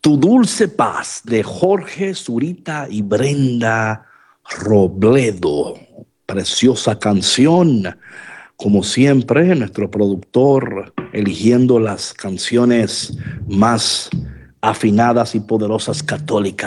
Tu dulce paz de Jorge Zurita y Brenda Robledo. Preciosa canción. Como siempre, nuestro productor eligiendo las canciones más afinadas y poderosas católicas